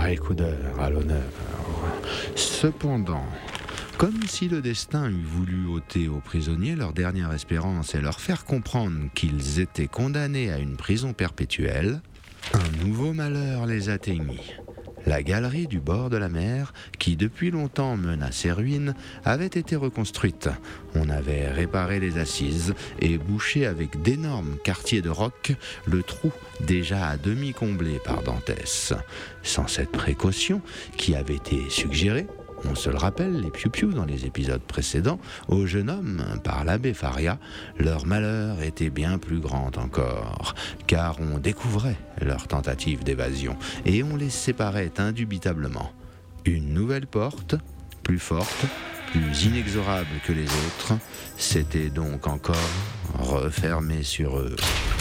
écoudeur à l'honneur. Cependant, comme si le destin eût voulu ôter aux prisonniers leur dernière espérance et leur faire comprendre qu'ils étaient condamnés à une prison perpétuelle, un nouveau malheur les atteignit. La galerie du bord de la mer, qui depuis longtemps menaçait ruine, avait été reconstruite. On avait réparé les assises et bouché avec d'énormes quartiers de roc le trou déjà à demi comblé par Dantès. Sans cette précaution qui avait été suggérée, on se le rappelle, les piou-piou dans les épisodes précédents, aux jeunes hommes, par l'abbé Faria, leur malheur était bien plus grand encore, car on découvrait leur tentative d'évasion, et on les séparait indubitablement. Une nouvelle porte, plus forte, plus inexorable que les autres, s'était donc encore refermée sur eux.